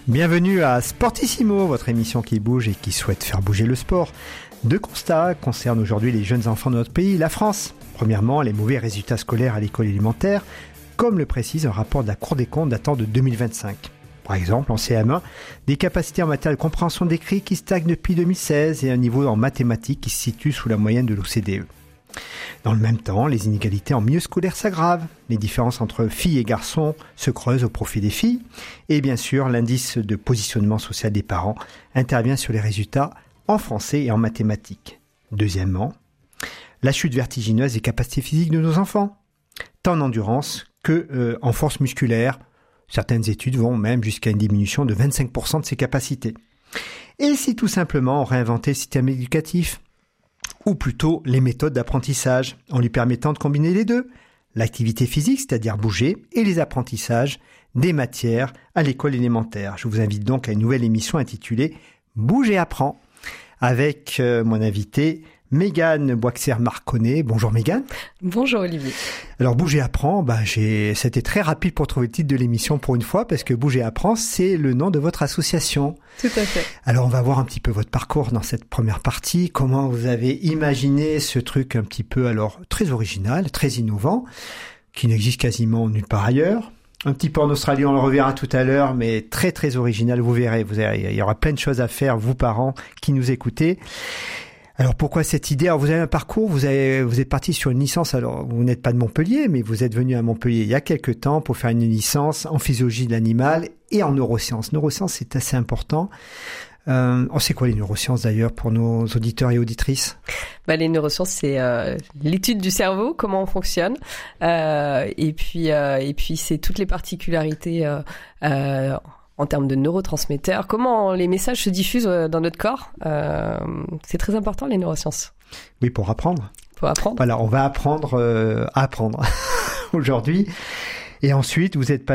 Bienvenue à Sportissimo, votre émission qui bouge et qui souhaite faire bouger le sport. Deux constats concernent aujourd'hui les jeunes enfants de notre pays, la France. Premièrement, les mauvais résultats scolaires à l'école élémentaire, comme le précise un rapport de la Cour des comptes datant de 2025. Par exemple, en CM1, des capacités en matière de compréhension d'écrit qui stagnent depuis 2016 et un niveau en mathématiques qui se situe sous la moyenne de l'OCDE. Dans le même temps, les inégalités en milieu scolaire s'aggravent. Les différences entre filles et garçons se creusent au profit des filles. Et bien sûr, l'indice de positionnement social des parents intervient sur les résultats en français et en mathématiques. Deuxièmement, la chute vertigineuse des capacités physiques de nos enfants, tant en endurance que en force musculaire. Certaines études vont même jusqu'à une diminution de 25% de ces capacités. Et si tout simplement on réinventait le système éducatif, ou plutôt les méthodes d'apprentissage, en lui permettant de combiner les deux, l'activité physique, c'est-à-dire bouger, et les apprentissages des matières à l'école élémentaire. Je vous invite donc à une nouvelle émission intitulée « Bouge et apprends » avec mon invité Mégane Boixer-Marconnet. Bonjour Mégane. Bonjour Olivier. Alors Bouge et apprends, c'était très rapide pour trouver le titre de l'émission pour une fois, parce que Bouge et apprends, c'est le nom de votre association. Tout à fait. Alors on va voir un petit peu votre parcours dans cette première partie, comment vous avez imaginé ce truc un petit peu très original, très innovant, qui n'existe quasiment nulle part ailleurs. Un petit peu en Australie, on le reverra tout à l'heure, mais très très original, vous verrez, il y aura plein de choses à faire, vous parents qui nous écoutez. Alors pourquoi cette idée ? Alors vous avez un parcours, vous êtes parti sur une licence, alors vous n'êtes pas de Montpellier, mais vous êtes venu à Montpellier il y a quelques temps pour faire une licence en physiologie de l'animal et en neurosciences. Neurosciences, c'est assez important. On sait quoi les neurosciences d'ailleurs pour nos auditeurs et auditrices ? Les neurosciences, c'est l'étude du cerveau, comment on fonctionne, et puis c'est toutes les particularités en termes de neurotransmetteurs, comment les messages se diffusent dans notre corps. C'est très important les neurosciences. Oui, pour apprendre. Pour apprendre. Voilà, on va apprendre à apprendre aujourd'hui. Et ensuite, vous êtes